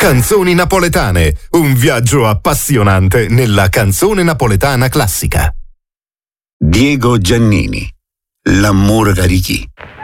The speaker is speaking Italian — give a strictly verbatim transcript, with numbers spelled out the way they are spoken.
Canzoni napoletane, un viaggio appassionante nella canzone napoletana classica. Diego Giannini, L'amore carichi.